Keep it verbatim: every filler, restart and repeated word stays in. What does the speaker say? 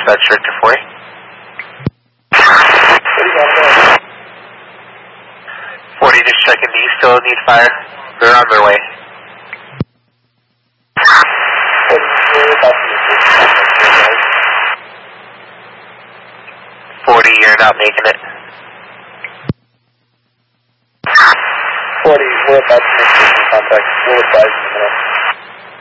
Dispatch Director forty. forty, just checking. Do you still need fire? They're on their way. forty, you're not making it. forty, we're about to make contact. We'll advise in a minute.